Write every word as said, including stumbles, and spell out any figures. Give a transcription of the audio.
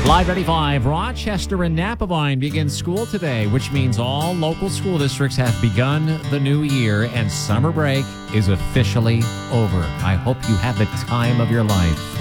Live ninety-five, Rochester and Napavine begin school today, which means all local school districts have begun the new year and summer break is officially over. I hope you have the time of your life.